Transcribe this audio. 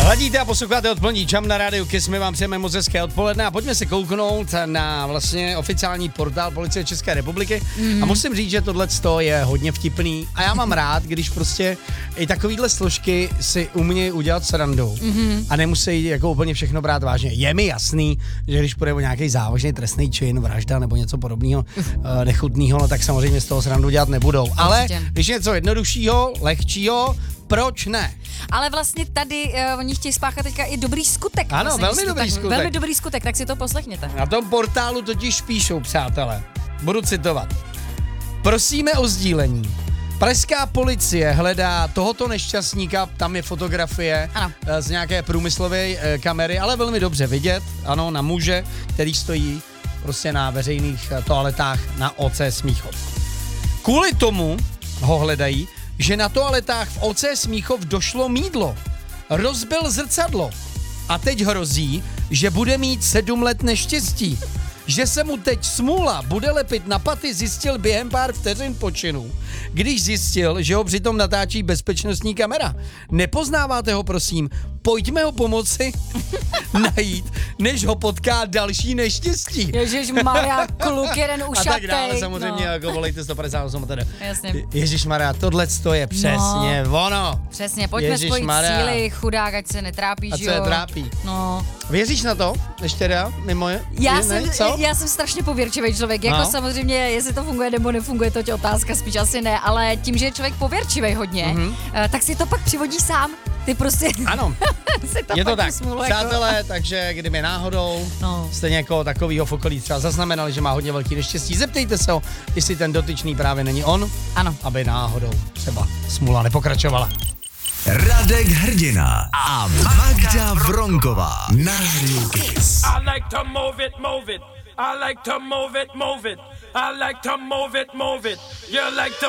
Ladíte a posloucháte Odpolední Jam na rádiu Kiss, my vám přejeme moc hezké odpoledne a pojďme se kouknout na vlastně oficiální portál Policie České republiky a musím říct, že tohleto je hodně vtipný a já mám rád, když prostě i takovýhle složky si umějí udělat srandu a nemusí jako úplně všechno brát vážně. Je mi jasný, že když půjde o nějaký závažný trestný čin, vražda nebo něco podobného nechutného, no tak samozřejmě z toho srandu dělat nebudou. Ale když je něco jednoduššího, lehčího, proč ne? Ale vlastně tady oni chtějí spáchat teďka i dobrý skutek. Ano, vlastně, velmi dobrý skutek. Velmi dobrý skutek, tak si to poslechněte. Na tom portálu totiž píšou, přátelé, budu citovat. Prosíme o sdílení. Pražská policie hledá tohoto nešťastníka, tam je fotografie z nějaké průmyslové kamery, ale velmi dobře vidět, ano, na muže, který stojí prostě na veřejných toaletách na OC Smíchov. Kvůli tomu ho hledají, že na toaletách v OC Smíchov došlo mýdlo, rozbil zrcadlo a teď hrozí, že bude mít 7 let neštěstí. Že se mu teď smůla bude lepit na paty, zjistil během pár vteřin počinu, když zjistil, že ho přitom natáčí bezpečnostní kamera. Nepoznáváte ho, prosím? Pojďme ho pomoci najít, než ho potká další neštěstí. Ježišmarja, kluk jeden ušatej. A tak dále, samozřejmě, jako volejte 158 tedy. Jasně. Ježišmarja, tohleto je přesně ono. Přesně, pojďme spojit síly, chudák, ať se netrápí, že jo. A co je trápí? No. Věříš na to? Ještě teda, mimo je? Já jsem strašně pověrčivý člověk, jako samozřejmě, jestli to funguje nebo nefunguje, to je otázka, spíš asi ne, ale tím, že je člověk pověrčivý hodně, tak si to pak přivodí sám. Ty prostě... Ano, je to tak. Smůlu, přátelé, jako... takže kdyby náhodou jste někoho takového v okolí třeba zaznamenali, že má hodně velký neštěstí, zeptejte se ho, jestli ten dotyčný právě není on, aby náhodou třeba smůla nepokračovala. Radek Hrdina a Magda Vronková na rádiu Kiss. I like to move it, move it. I like to move it, move it. I like to move it, move it. You like to